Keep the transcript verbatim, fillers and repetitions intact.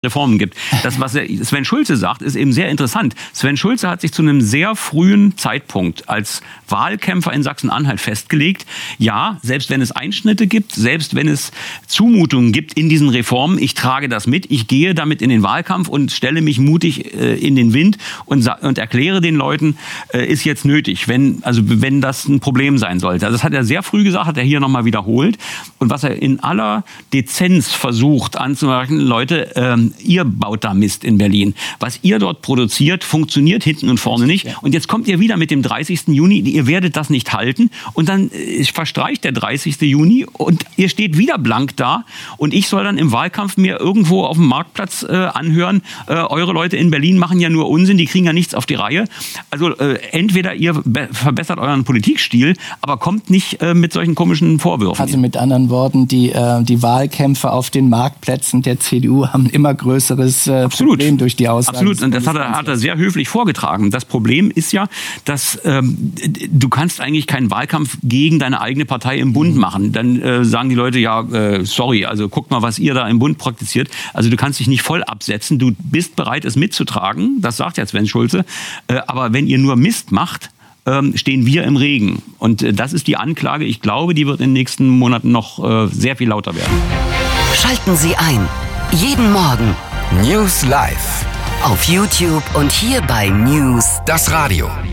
Reformen gibt. Das, was Sven Schulze sagt, ist eben sehr interessant. Sven Schulze hat sich zu einem sehr frühen Zeitpunkt als Wahlkämpfer in Sachsen-Anhalt festgelegt, ja, selbst wenn es Einschnitte gibt, selbst wenn es Zumutungen gibt in diesen Reformen, ich trage das mit, ich gehe damit in den Wahlkampf und stelle mich mutig äh, in den Wind und, und erkläre den Leuten, äh, ist jetzt nötig, wenn, also wenn das ein Problem sein sollte. Also das hat er sehr früh gesagt, hat er hier nochmal wiederholt. Und was er in aller Dezenz versucht anzumerken, Leute, ähm, ihr baut da Mist in Berlin. Was ihr dort produziert, funktioniert hinten und vorne nicht. Und jetzt kommt ihr wieder mit dem dreißigsten Juni, ihr werdet das nicht halten. Und dann äh, verstreicht der dreißigste Juni und ihr steht wieder blank da. Und ich soll dann im Wahlkampf mir irgendwo auf dem Marktplatz äh, anhören, äh, eure Leute in Berlin machen ja nur Unsinn, die kriegen ja nichts auf die Reihe. Also äh, entweder ihr be- verbessert euren Politikstil, aber kommt nicht äh, mit solchen komischen Vorwürfen. Also mit anderen Worten, die, äh, die Wahlkämpfe auf den Marktplätzen der C D U haben immer größeres äh, Problem durch die Aussagen. Absolut, und das hat er, hat er sehr höflich vorgetragen. Das Problem ist ja, dass ähm, du kannst eigentlich keinen Wahlkampf gegen deine eigene Partei im Bund machen. Dann äh, sagen die Leute, ja, äh, sorry, also guckt mal, was ihr da im Bund praktiziert. Also du kannst dich nicht voll absetzen, du bist bereit, es mitzutragen, das sagt ja Sven Schulze, äh, aber wenn ihr nur Mist macht, ähm, stehen wir im Regen. Und äh, das ist die Anklage. Ich glaube, die wird in den nächsten Monaten noch äh, sehr viel lauter werden. Schalten Sie ein. Jeden Morgen News Live auf YouTube und hier bei News das Radio.